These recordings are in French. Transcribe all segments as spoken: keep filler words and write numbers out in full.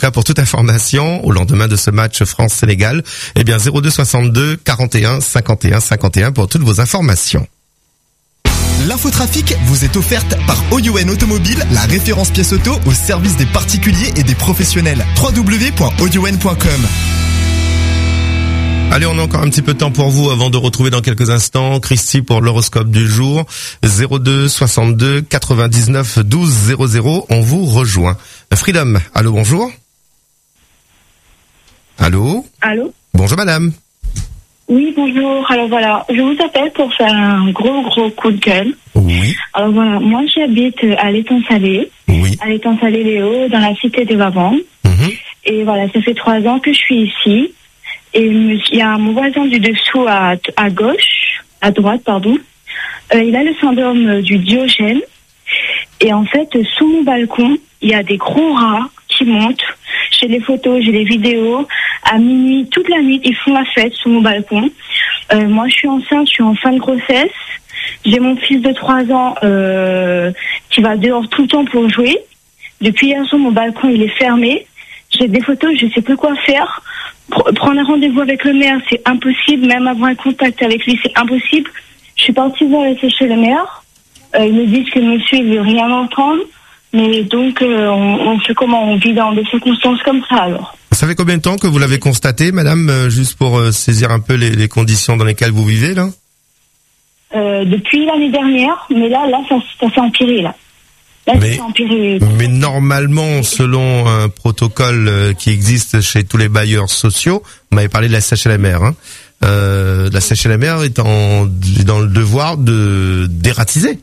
cas, pour toute information, au lendemain de ce match France-Sénégal, eh bien, zéro deux soixante-deux quarante et un cinquante et un cinquante et un pour toutes vos informations. L'infotrafic vous est offerte par O U N Automobile, la référence pièce auto au service des particuliers et des professionnels. w w w point o u n point com. Allez, on a encore un petit peu de temps pour vous avant de retrouver dans quelques instants Christy pour l'horoscope du jour. zéro deux soixante-deux quatre-vingt-dix-neuf douze zéro zéro, on vous rejoint. Freedom, allô, bonjour. Allô. Allô. Bonjour madame. Oui, bonjour. Alors voilà, je vous appelle pour faire un gros, gros coup de gueule. Oui. Alors voilà, moi j'habite à l'étang Salé. Oui. À l'étang Salé Léo, dans la cité de Vavant. Mm-hmm. Et voilà, ça fait trois ans que je suis ici. Et il y a mon voisin du dessous à, à gauche, à droite, pardon. Euh, il a le syndrome du Diogène. Et en fait, sous mon balcon, il y a des gros rats qui montent. J'ai les photos, j'ai les vidéos. À minuit, toute la nuit, ils font la fête sous mon balcon. Euh, moi, je suis enceinte, je suis en fin de grossesse. J'ai mon fils de trois ans euh, qui va dehors tout le temps pour jouer. Depuis hier soir, mon balcon, il est fermé. J'ai des photos, je ne sais plus quoi faire. Prendre un rendez-vous avec le maire, c'est impossible. Même avoir un contact avec lui, c'est impossible. Je suis partie voir chez le maire. Euh, ils me disent que monsieur, il veut rien entendre. Mais donc, euh, on, on fait comment? On vit dans des circonstances comme ça, alors. Ça fait combien de temps que vous l'avez constaté, madame, euh, juste pour euh, saisir un peu les, les conditions dans lesquelles vous vivez, là? euh, Depuis l'année dernière, mais là, là, ça, ça s'est empiré, là. Là, mais, ça s'est empiré. Mais normalement, selon un protocole euh, qui existe chez tous les bailleurs sociaux, on m'avait parlé de la C H L M R, hein, euh, la C H L M R est en, dans le devoir de dératiser.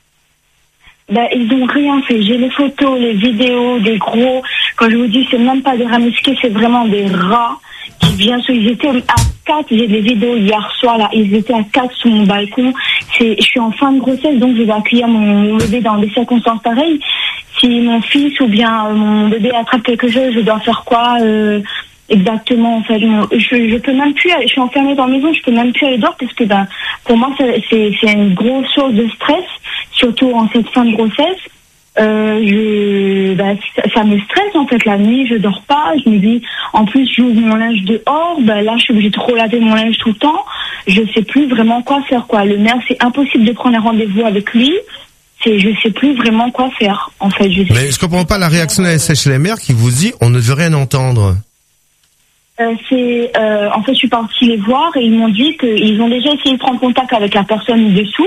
Ben, ils ont rien fait. J'ai les photos, les vidéos, des gros. Quand je vous dis, c'est même pas des rats musqués, c'est vraiment des rats qui viennent. Ils étaient à quatre. J'ai des vidéos hier soir là. Ils étaient à quatre sous mon balcon. C'est, je suis en fin de grossesse, donc je vais accueillir mon bébé dans des circonstances pareilles. Si mon fils ou bien euh, mon bébé attrape quelque chose, je dois faire quoi euh, exactement en fait. Je, je peux même plus. Je suis enfermée dans la maison. Je peux même plus aller dehors parce que ben pour moi c'est, c'est, c'est une grosse source de stress. Surtout en cette fin de grossesse, euh, je, bah, ça, ça me stresse en fait la nuit, je dors pas, je me dis, en plus j'ouvre mon linge dehors, bah, là je suis obligée de relaver mon linge tout le temps, je sais plus vraiment quoi faire quoi. Le maire, c'est impossible de prendre un rendez-vous avec lui, c'est, je sais plus vraiment quoi faire en fait. Je sais Mais je comprends pas la réaction de la C H L M R qui vous dit, on ne veut rien entendre. Euh, c'est, euh, en fait je suis partie les voir et ils m'ont dit qu'ils ont déjà essayé de prendre contact avec la personne dessous.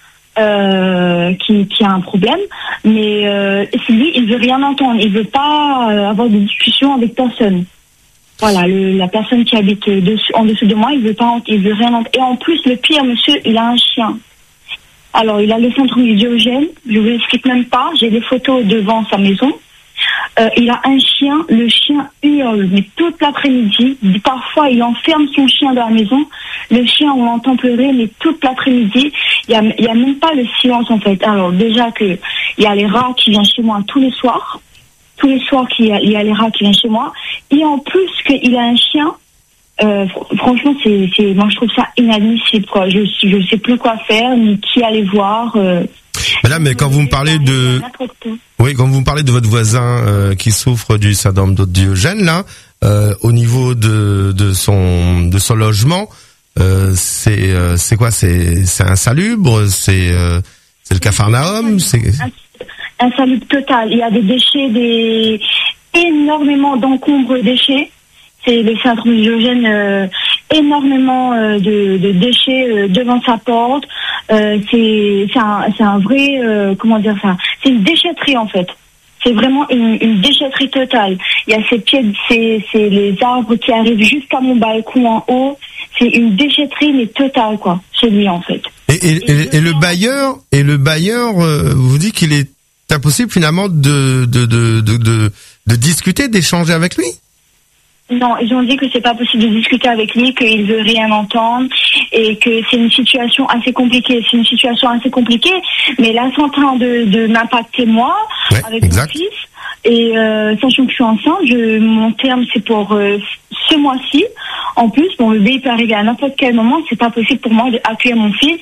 Euh, qui, qui a un problème, mais euh, lui, il veut rien entendre, il veut pas euh, avoir de discussion avec personne. Voilà, le, la personne qui habite dessus, en dessous de moi, il veut pas, il veut rien entendre. Et en plus, le pire, monsieur, il a un chien. Alors, il a le syndrome du Diogène, je vous explique même pas, j'ai des photos devant sa maison. Euh, il a un chien, le chien hurle, mais toute l'après-midi. Parfois, il enferme son chien dans la maison. Le chien, on l'entend pleurer, mais toute l'après-midi, il y a, il y a même pas le silence en fait. Alors déjà que il y a les rats qui viennent chez moi tous les soirs, tous les soirs qu'il y a, il y a les rats qui viennent chez moi. Et en plus qu'il a un chien, euh, franchement, c'est, c'est, moi je trouve ça inadmissible quoi. Je, je sais plus quoi faire ni qui aller voir. Euh, Là, mais quand vous me parlez de, oui, quand vous me parlez de votre voisin euh, qui souffre du syndrome de Diogène, là, euh, au niveau de de son de son logement, euh, c'est euh, c'est quoi, c'est c'est insalubre, c'est euh, c'est le Capharnaüm, c'est insalubre total. Il y a des déchets, des énormément d'encombre déchets. C'est le syndrome du Diogène, euh, énormément euh, de, de déchets euh, devant sa porte. Euh, c'est c'est un c'est un vrai euh, comment dire ça. C'est une déchetterie en fait. C'est vraiment une, une déchetterie totale. Il y a ces pieds, c'est c'est les arbres qui arrivent jusqu'à mon balcon en haut. C'est une déchetterie mais totale quoi, chez lui en fait. Et, et, et, et le bailleur et le bailleur euh, vous dit qu'il est impossible finalement de de de de de, de discuter, d'échanger avec lui. Non, ils ont dit que c'est pas possible de discuter avec lui, qu'il veut rien entendre et que c'est une situation assez compliquée. C'est une situation assez compliquée, mais là c'est en train de, de m'impacter moi ouais, avec exact. mon fils. Et euh, sachant que je suis enceinte, je, mon terme c'est pour euh, ce mois-ci. En plus, bon, le bébé peut arriver à n'importe quel moment. C'est pas possible pour moi d'accueillir mon fils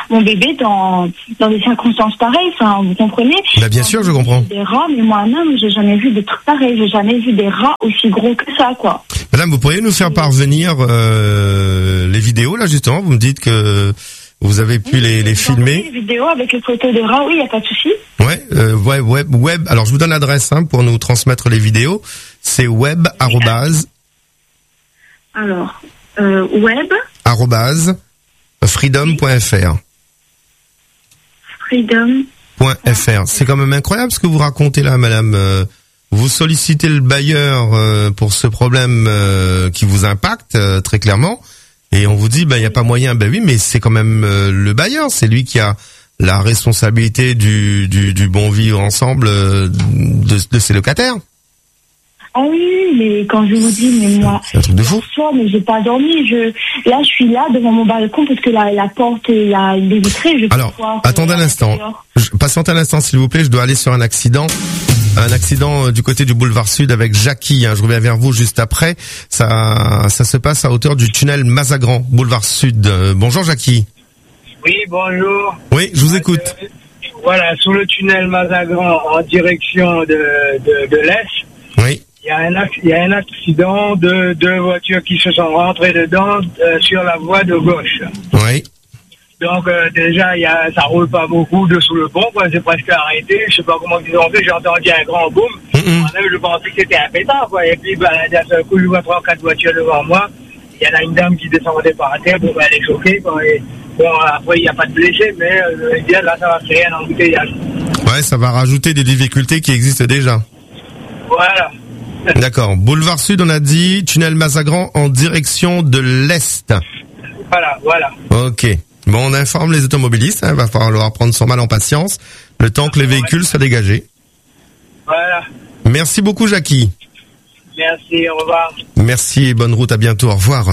mon bébé dans dans des circonstances pareilles. Enfin, vous comprenez? Bah, bien sûr, je comprends. Des rats, mais moi-même, j'ai jamais vu des trucs pareils. J'ai jamais vu des rats aussi gros que ça, quoi. Madame, vous pourriez nous faire parvenir euh, les vidéos là justement. Vous me dites que vous avez pu oui, les, les filmer. Les vidéos avec les photos des rats, oui, y a pas de souci. Ouais, euh, web, web, web. Alors je vous donne l'adresse hein, pour nous transmettre les vidéos. C'est web arrobase. Alors euh, web arrobase freedom point f r. Freedom. Point f r. C'est quand même incroyable ce que vous racontez là, madame. Euh, vous sollicitez le bailleur euh, pour ce problème euh, qui vous impacte euh, très clairement. Et on vous dit, ben, il n'y a pas moyen. Ben oui, mais c'est quand même euh, le bailleur. C'est lui qui a la responsabilité du, du, du bon vivre ensemble euh, de, de ses locataires. Ah oui, mais quand je vous dis, mais moi, c'est un truc de fou. Soir, mais j'ai pas dormi. Je, là, je suis là devant mon balcon parce que la, la porte est, la, il est vitrée. Je Alors, voir, attendez euh, un instant. Je, patientez un instant, s'il vous plaît. Je dois aller sur un accident. Un accident euh, du côté du boulevard Sud avec Jackie. Hein. Je reviens vers vous juste après. Ça, ça se passe à hauteur du tunnel Mazagran, boulevard Sud. Euh, bonjour Jackie. Oui, bonjour. Oui, je vous écoute. Euh, voilà, sous le tunnel Mazagran en direction de, de, de l'Est. Oui. Il y a un, il y a un accident de deux voitures qui se sont rentrées dedans euh, sur la voie de gauche. Oui. Donc euh, déjà, il y a, ça roule pas beaucoup de sous le pont, quoi. C'est presque arrêté. Je sais pas comment ils ont fait. J'ai entendu un grand boom. Mm-hmm. Moi-même, je pensais que c'était un pétard, quoi. Et puis, ben, d'un seul coup, je vois trois, quatre voitures devant moi. Il y en a une dame qui descendait par terre. Bon, ben, elle est choquée, quoi. Et bon, après, il n'y a pas de blessés, mais euh, bien, là, ça va créer un embouteillage. Ouais, ça va rajouter des difficultés qui existent déjà. Voilà. D'accord. Boulevard Sud, on a dit, tunnel Mazagran en direction de l'Est. Voilà, voilà. Ok. Bon, on informe les automobilistes, il hein, va falloir prendre son mal en patience, le temps que les véhicules soient dégagés. Voilà. Merci beaucoup, Jackie. Merci, au revoir. Merci et bonne route, à bientôt, au revoir.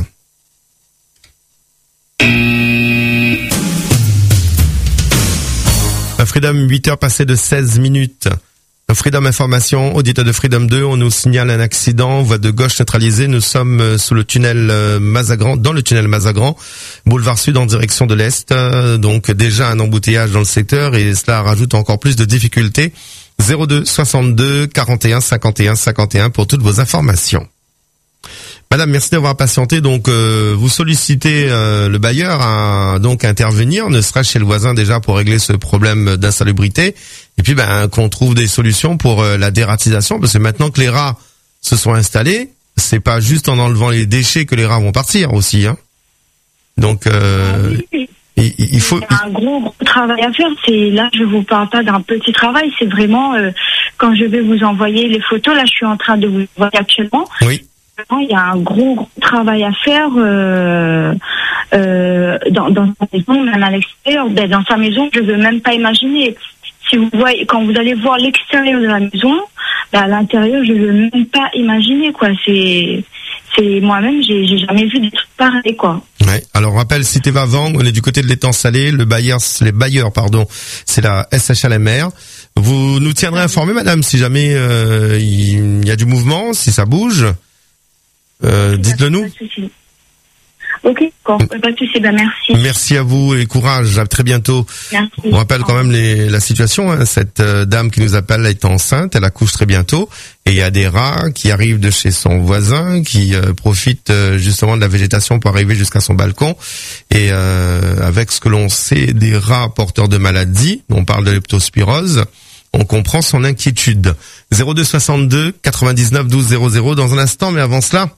Freedom, huit heures passées de seize minutes. Freedom Information, auditeur de Freedom deux, on nous signale un accident, voie de gauche neutralisée, nous sommes sous le tunnel Mazagran, dans le tunnel Mazagran, boulevard Sud en direction de l'Est, donc déjà un embouteillage dans le secteur et cela rajoute encore plus de difficultés. zéro deux soixante-deux quarante et un cinquante et un cinquante et un pour toutes vos informations. Madame, merci d'avoir patienté. Donc, euh, vous sollicitez euh, le bailleur à donc intervenir, ne serait-ce chez le voisin déjà pour régler ce problème d'insalubrité, et puis ben qu'on trouve des solutions pour euh, la dératisation, parce que maintenant que les rats se sont installés, c'est pas juste en enlevant les déchets que les rats vont partir aussi, hein. Donc, euh, ah oui. il, il faut. Il y a un gros, gros travail à faire. C'est là, je vous parle pas d'un petit travail. C'est vraiment euh, quand je vais vous envoyer les photos. Là, je suis en train de vous envoyer actuellement. Oui. Il y a un gros, gros travail à faire euh, euh, dans, dans sa maison, même à l'extérieur. Ben, dans sa maison, je veux même pas imaginer. Si vous voyez, quand vous allez voir l'extérieur de la maison, ben, à l'intérieur, je veux même pas imaginer, quoi. C'est, c'est moi-même, j'ai, j'ai jamais vu des trucs pareils, quoi. Ouais. Alors, on rappelle, Cité Vavang, on est du côté de l'étang salé. Le bailleur, les bailleurs, pardon, c'est la S H L M R. Vous nous tiendrez informés, madame, si jamais euh, il y a du mouvement, si ça bouge. Euh, dites-le nous. Ok, pas de souci, ben merci. Merci à vous et courage, à très bientôt. Merci. On rappelle quand même les, la situation, hein. Cette euh, dame qui nous appelle est enceinte, elle accouche très bientôt, et il y a des rats qui arrivent de chez son voisin, qui euh, profitent euh, justement de la végétation pour arriver jusqu'à son balcon, et euh, avec ce que l'on sait des rats porteurs de maladies, on parle de leptospirose, on comprend son inquiétude. zéro deux soixante-deux quatre-vingt-dix-neuf douze zéro zéro dans un instant, mais avant cela,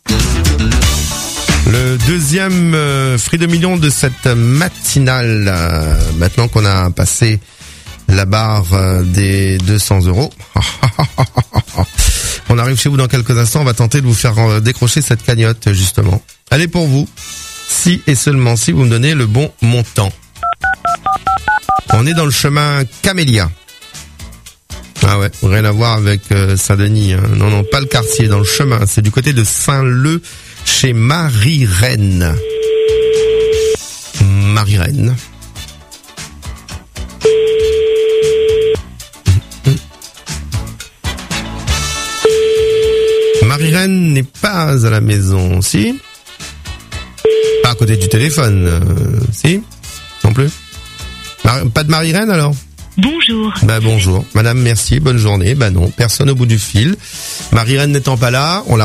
le deuxième euh, Free de millions de cette matinale, euh, maintenant qu'on a passé la barre euh, des deux cents euros. On arrive chez vous dans quelques instants, on va tenter de vous faire euh, décrocher cette cagnotte, justement. Allez pour vous, si et seulement si vous me donnez le bon montant. On est dans le chemin Camélia. Ah ouais, rien à voir avec euh, Saint-Denis. Hein. Non, non, pas le quartier, dans le chemin. C'est du côté de Saint-Leu, chez Marie-Reine. Marie-Reine. Marie-Reine n'est pas à la maison, si? Pas à côté du téléphone, euh, si? Non plus? Mar- pas de Marie-Reine alors? Bonjour. Bah bonjour. Madame, merci, bonne journée. Bah non, personne au bout du fil. Marie-Reine n'étant pas là, on l'a